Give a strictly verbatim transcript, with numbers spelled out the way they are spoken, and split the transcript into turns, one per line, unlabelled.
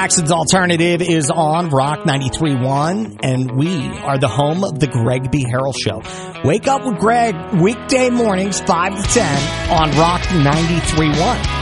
Jackson's Alternative is on Rock ninety-three point one, and we are the home of the Greg B. Harrell Show. Wake up with Greg weekday mornings, five to ten on Rock ninety-three point one.